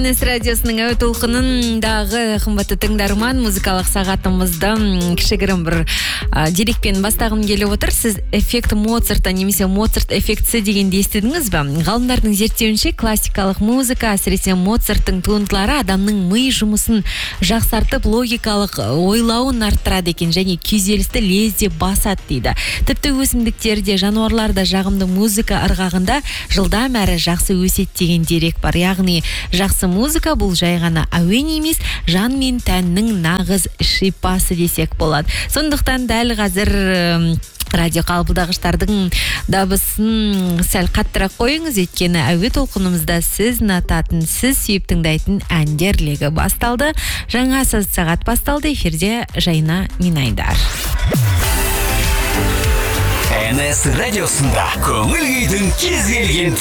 НС радиосының әуе толқынындағы қымбатты тыңдарман, музыкалық сағатымызда кішігірім бір дерекпен бастағым келіп отыр. Сіз эффект Моцарта немесе Моцарт эффектісі дегенді естідіңіз бе? Ғалымдардың зерттеуінше классикалық музыка, әсіресе Моцарттың туындылары адамның ми жұмысын жақсартып, логикалық ойлауын арттырады екен, және күйзелісті лезде басады дейді. Тіпті өсімдіктерде, жануарларда жағымды музыка ырғағында жылдам әрі жақсы өсет деген дерек бар. Яғни жақсы музыка бұл жай ғана әуен емес, жан мен тәннің нағыз шипасы десек болады. Сондықтан дәл қазір радио қабылдағыштардың дабысын сәл қаттырақ қойыңыз, өйткені әуе толқынымызда сіз ұнататын, сіз сүйіп тыңдайтын әндер легі басталды. Жаңа сағат басталды, эфирде Жайна Минайдар. НС радиосында көңіл күйдің кез келген